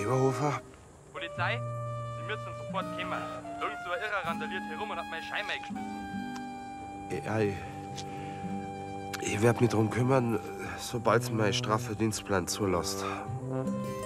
Eberhofer? Polizei, Sie müssen sofort kommen. Irgend so ein Irrer randaliert herum und hat meine Scheibe geschmissen. Ja, ich werde mich drum kümmern, sobald es mein Strafverdienstplan zulässt.